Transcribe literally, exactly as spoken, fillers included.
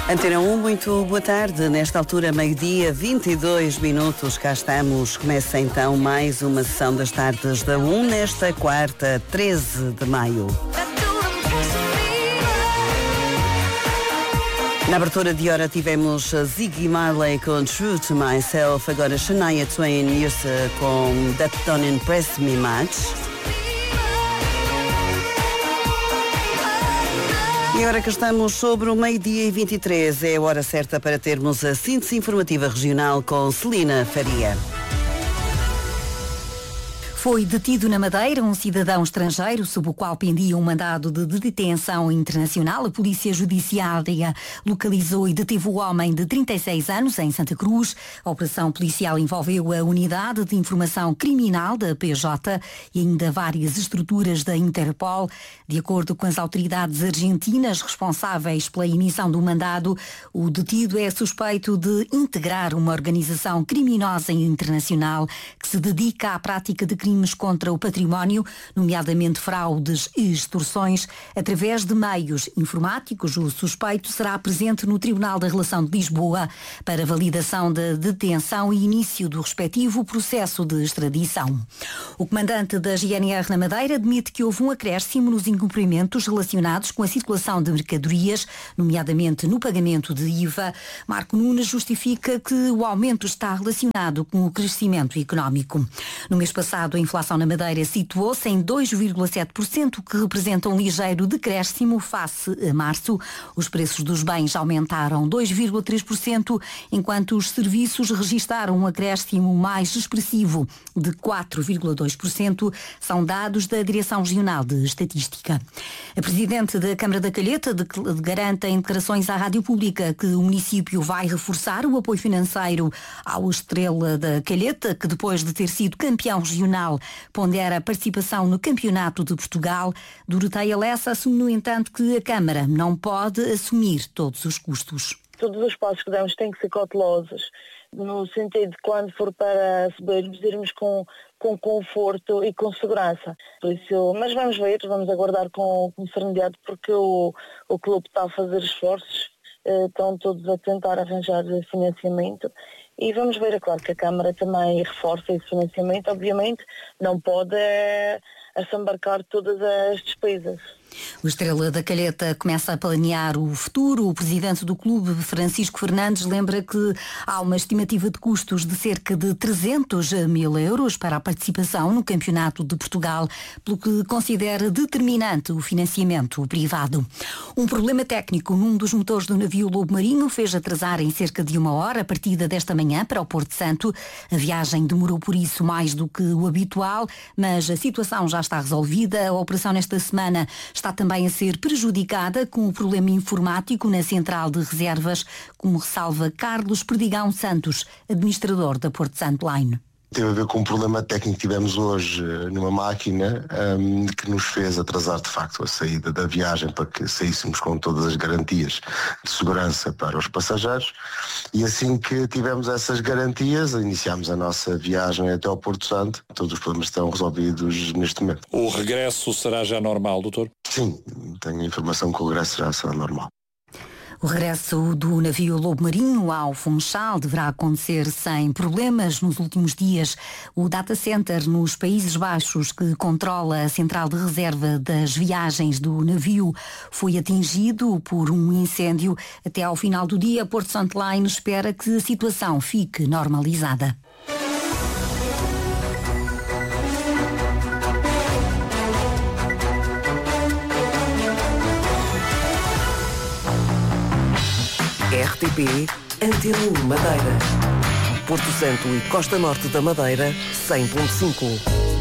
Antena um, muito boa tarde. Nesta altura, meio-dia, vinte e dois minutos, cá estamos. Começa então mais uma sessão das tardes da um, nesta quarta, treze de maio. Na abertura de hora tivemos Ziggy Marley com True to Myself, agora Shania Twain com That Don't Impress Me Much. E agora que estamos sobre o meio-dia e vinte e três, é a hora certa para termos a síntese informativa regional com Celina Faria. Foi detido na Madeira um cidadão estrangeiro sob o qual pendia um mandado de detenção internacional. A Polícia Judiciária localizou e deteve o homem de trinta e seis anos em Santa Cruz. A operação policial envolveu a Unidade de Informação Criminal da P J e ainda várias estruturas da Interpol. De acordo com as autoridades argentinas responsáveis pela emissão do mandado, o detido é suspeito de integrar uma organização criminosa internacional que se dedica à prática de crimes contra o património, nomeadamente fraudes e extorsões, através de meios informáticos. O suspeito será presente no Tribunal da Relação de Lisboa para validação da detenção e início do respectivo processo de extradição. O comandante da G N R na Madeira admite que houve um acréscimo nos incumprimentos relacionados com a circulação de mercadorias, nomeadamente no pagamento de I V A. Marco Nunes justifica que o aumento está relacionado com o crescimento económico. No mês passado, a inflação na Madeira situou-se em dois vírgula sete por cento, que representa um ligeiro decréscimo face a março. Os preços dos bens aumentaram dois vírgula três por cento, enquanto os serviços registaram um acréscimo mais expressivo de quatro vírgula dois por cento. São dados da Direção Regional de Estatística. A Presidente da Câmara da Calheta de, de garante em declarações à Rádio Pública que o município vai reforçar o apoio financeiro ao Estrela da Calheta, que depois de ter sido campeão regional pondera a participação no Campeonato de Portugal. Doroteia Lessa assume, no entanto, que a Câmara não pode assumir todos os custos. Todos os passos que damos têm que ser cautelosos, no sentido de quando for para subirmos, irmos com, com conforto e com segurança. Por isso, mas vamos ver, vamos aguardar com, com serenidade, porque o, o clube está a fazer esforços, eh, estão todos a tentar arranjar financiamento. E vamos ver, é claro que a Câmara também reforça esse financiamento, obviamente não pode é, assambarcar todas as despesas. O Estrela da Calheta começa a planear o futuro. O presidente do clube, Francisco Fernandes, lembra que há uma estimativa de custos de cerca de trezentos mil euros para a participação no Campeonato de Portugal, pelo que considera determinante o financiamento privado. Um problema técnico num dos motores do navio Lobo Marinho fez atrasar em cerca de uma hora a partida desta manhã para o Porto Santo. A viagem demorou por isso mais do que o habitual, mas a situação já está resolvida. A operação nesta semana está também a ser prejudicada com o problema informático na central de reservas, como ressalva Carlos Perdigão Santos, administrador da Porto Santo Line. Teve a ver com um problema técnico que tivemos hoje numa máquina um, que nos fez atrasar de facto a saída da viagem para que saíssemos com todas as garantias de segurança para os passageiros, e assim que tivemos essas garantias iniciámos a nossa viagem até ao Porto Santo. Todos os problemas estão resolvidos neste momento. O regresso será já normal, doutor? Sim, tenho a informação que o regresso já será normal. O regresso do navio Lobo Marinho ao Funchal deverá acontecer sem problemas. Nos últimos dias, o data center nos Países Baixos, que controla a central de reserva das viagens do navio, foi atingido por um incêndio. Até ao final do dia, Porto Santo Line espera que a situação fique normalizada. R T P Antena um Madeira. Porto Santo e Costa Norte da Madeira, cem ponto cinco.